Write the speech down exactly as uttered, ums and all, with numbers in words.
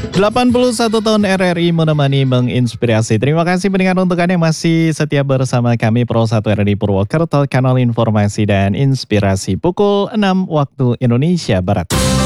delapan puluh satu tahun R R I menemani menginspirasi. Terima kasih pendengar untuk Anda yang masih setia bersama kami Pro satu R R I Purwokerto, kanal informasi dan inspirasi pukul enam waktu Indonesia Barat.